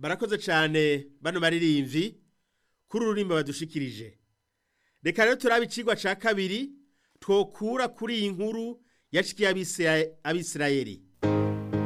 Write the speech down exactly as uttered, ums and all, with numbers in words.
barakoze cyane bano baririmbyi kuri ururimbo badushikirije. Reka rero turabe icigwa ca kabiri twokura kuri iyi nkuru yashikiye Abisirayeli.